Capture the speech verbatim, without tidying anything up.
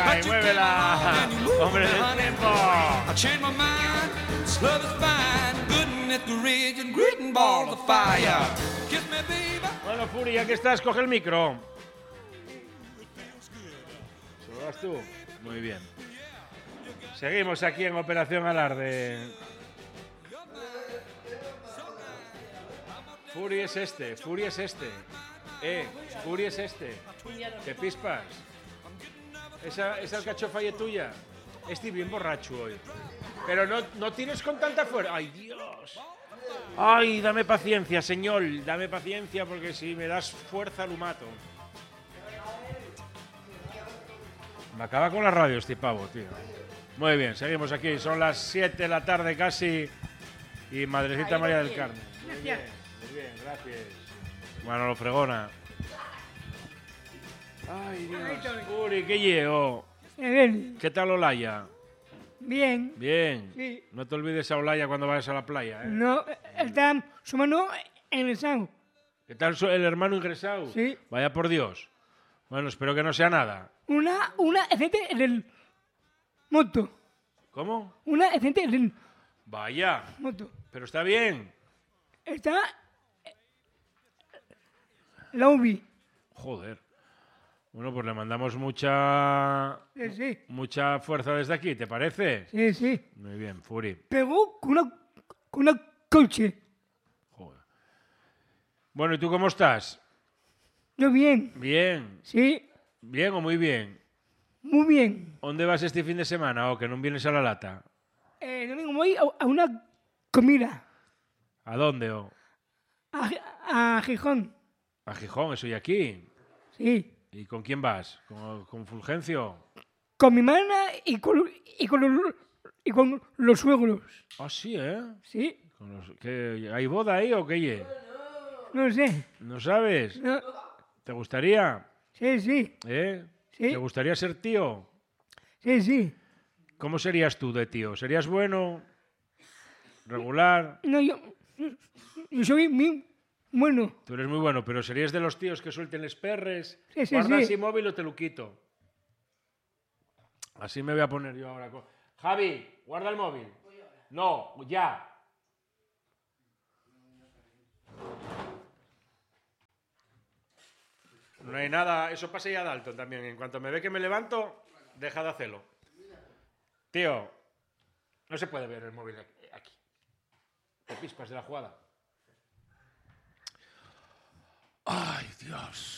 y muévela. Hombre del tiempo. I changed my mind. This love is fine. Good and at the ridge and gritting balls of fire. Kiss me, baby. Bueno, Furi, ya que estás, coge el micro. ¿Se lo das tú? Muy bien. Seguimos aquí en Operación Alarde. Furi es este, Furi es este. Eh, Furi es este. ¿Qué pispas? ¿Esa, esa alcachofa es tuya? Estoy bien borracho hoy. Pero no, no tires con tanta fuerza. ¡Ay, Dios! ¡Ay, dame paciencia, señor! Dame paciencia porque si me das fuerza lo mato. Me acaba con la radio este pavo, tío. Muy bien, seguimos aquí. Son las siete de la tarde casi. Y Madrecita María del Carmen. Muy bien, muy bien, gracias. Manolo Fregona. Ay, Dios. Uri, ¿qué llevo? ¿Qué tal Olaya? Bien. Bien. Sí. No te olvides a Olaya cuando vayas a la playa, ¿eh? No, está su mano en el sango. ¿Qué tal su- el hermano ingresado? Sí. Vaya por Dios. Bueno, espero que no sea nada. Una, una escente en el moto. ¿Cómo? Una escente en el Vaya. moto. Pero está bien. Está la U B I. Joder. Bueno, pues le mandamos mucha Sí, sí. mucha fuerza desde aquí, ¿te parece? Sí, sí. Muy bien, Furi. Pegó con una, con una coche. Joder. Bueno, ¿y tú cómo estás? Yo bien. Bien. Sí, ¿Bien o muy bien? muy bien. ¿Dónde vas este fin de semana o que no vienes a la lata? Eh, domingo voy a, a una comida. ¿A dónde? O? A, a Gijón. A Gijón, eso y aquí. Sí. ¿Y con quién vas? ¿Con, con Fulgencio? Con mi hermana y con, y con, los, y con los suegros. Ah, sí, ¿eh? Sí. Con los- ¿qué- ¿Hay boda ahí o qué? ye? No sé. ¿No sabes? No. ¿Te gustaría? Sí, sí. ¿Eh? Sí. ¿Te gustaría ser tío? Sí, sí. ¿Cómo serías tú de tío? ¿Serías bueno? ¿Regular? No, yo, yo soy muy bueno. Tú eres muy bueno, pero serías de los tíos que suelten les perres. Sí, sí, Guarda sí. así móvil o te lo quito. Así me voy a poner yo ahora. co- Javi, guarda el móvil. No, ya. No hay nada, eso pasa ya a Dalton también. En cuanto me ve que me levanto, deja de hacerlo. Tío, no se puede ver el móvil aquí. Te pispas de la jugada. Ay, Dios.